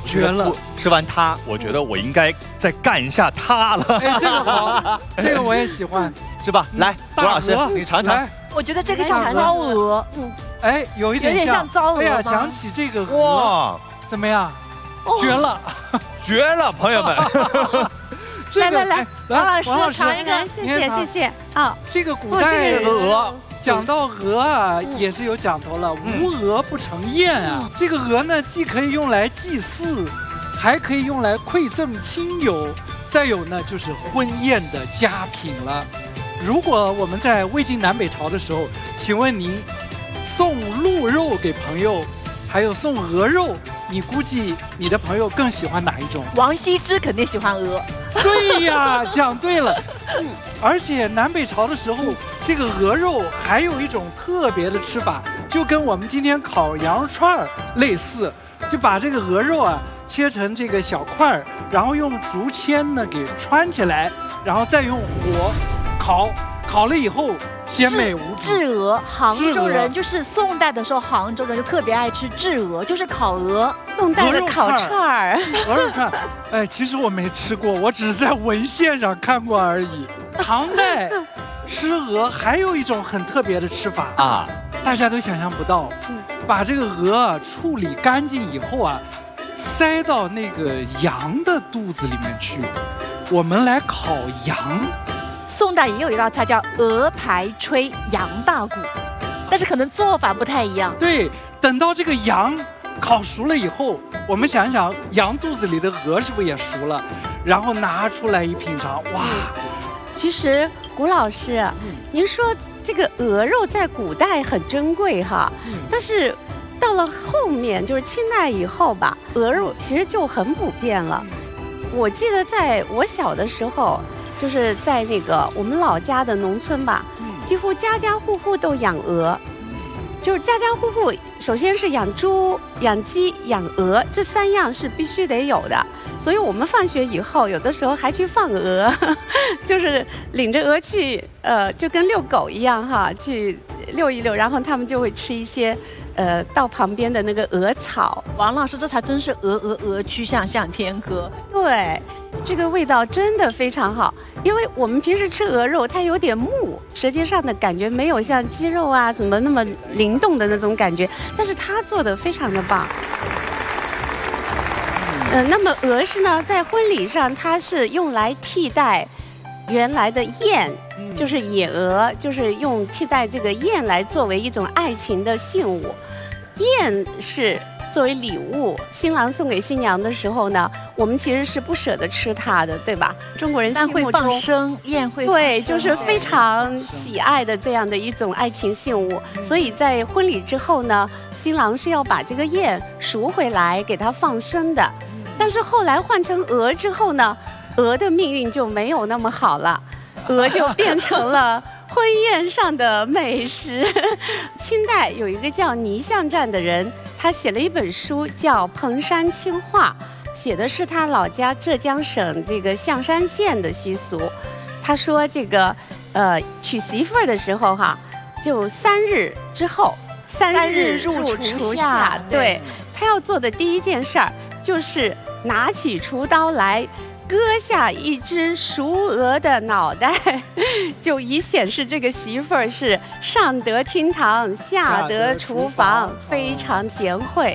绝了！ 吃完它，我觉得我应该再干一下它了。 哎，这个好，这个我也喜欢， 是吧？来，吴老师，你尝尝。 我觉得这个像糟鹅， 哎，有一点像糟鹅。 哎呀，讲起这个鹅，怎么样？绝了， 绝了，朋友们！ 来，王老师尝一个， 谢谢。好， 这个古代鹅。 讲到鹅啊，也是有讲头了，无鹅不成宴啊。这个鹅呢，既可以用来祭祀，还可以用来馈赠亲友，再有呢就是婚宴的佳品了。如果我们在魏晋南北朝的时候，请问您送鹿肉给朋友，还有送鹅肉，你估计你的朋友更喜欢哪一种？ 王羲之肯定喜欢鹅。 对呀，讲对了。而且南北朝的时候，这个鹅肉还有一种特别的吃法，就跟我们今天烤羊肉串类似，就把这个鹅肉啊切成这个小块儿，然后用竹签呢给穿起来，然后再用火烤了以后鲜美无比。 炙鹅，杭州人就是宋代的时候，杭州人就特别爱吃炙鹅，就是烤鹅。 宋代的烤串儿， 鹅肉串，哎，其实我没吃过，我只是在文献上看过而已。唐代吃鹅还有一种很特别的吃法啊，大家都想象不到，把这个鹅啊处理干净以后啊，塞到那个羊的肚子里面去，我们来烤羊。 宋代也有一道菜叫鹅排吹羊大骨，但是可能做法不太一样。 对，等到这个羊烤熟了以后，我们想想羊肚子里的鹅是不是也熟了？然后拿出来一品尝，哇！ 其实谷老师，您说这个鹅肉在古代很珍贵哈，但是到了后面就是清代以后吧，鹅肉其实就很普遍了。我记得在我小的时候。就是在那个我们老家的农村吧，几乎家家户户都养鹅，就是家家户户首先是养猪、养鸡、养鹅，这3样是必须得有的。所以我们放学以后，有的时候还去放鹅，就是领着鹅去，就跟遛狗一样哈，去遛一遛，然后他们就会吃一些。到旁边的那个鹅草， 王老师，这才真是鹅曲项向天歌。 对，这个味道真的非常好，因为我们平时吃鹅肉，它有点木，舌尖上的感觉没有像鸡肉啊什么那么灵动的那种感觉，但是它做的非常的棒。那么鹅是呢，在婚礼上它是用来替代原来的宴。就是野鹅，就是用替代这个宴来作为一种爱情的信物。宴是作为礼物，新郎送给新娘的时候呢，我们其实是不舍得吃它的，对吧？中国人心目中会放生，宴会放生， 对，就是非常喜爱的这样的一种爱情信物。所以在婚礼之后呢，新郎是要把这个宴赎回来给它放生的。但是后来换成鹅之后呢，鹅的命运就没有那么好了。鹅就变成了婚宴上的美食。清代有一个叫倪向战的人，他写了一本书叫《彭山清话》，写的是他老家浙江省这个象山县的习俗。他说这个娶媳妇儿的时候哈，就3日之后，3日入厨下，对，他要做的第一件事儿就是拿起厨刀来。割下一只熟鹅的脑袋，就以显示这个媳妇儿是上得厅堂，下得厨房，非常贤惠。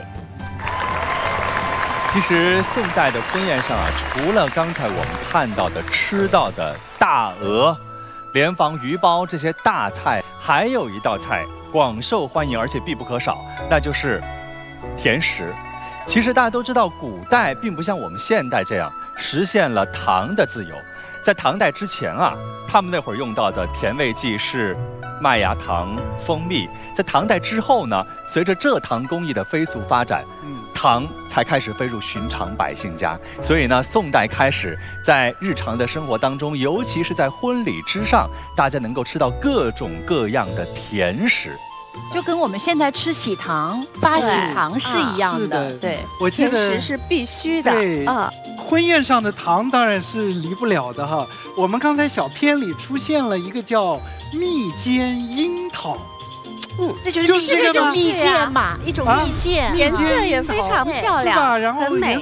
其实宋代的婚宴上啊，除了刚才我们看到的吃到的大鹅、莲房鱼包这些大菜，还有一道菜广受欢迎而且必不可少，那就是甜食。其实大家都知道，古代并不像我们现代这样实现了糖的自由。在唐代之前啊，他们那会儿用到的甜味剂是麦芽糖、蜂蜜。在唐代之后呢，随着蔗糖工艺的飞速发展，糖才开始飞入寻常百姓家。所以呢，宋代开始在日常的生活当中，尤其是在婚礼之上，大家能够吃到各种各样的甜食。 就跟我们现在吃喜糖、发喜糖是一样的。 对， 我记得甜食是必须的。 对，婚宴上的糖当然是离不了的哈。我们刚才小片里出现了一个叫蜜饯樱桃。 这就是这个蜜饯嘛，一种蜜饯， 颜色也非常漂亮， 是吧？然后颜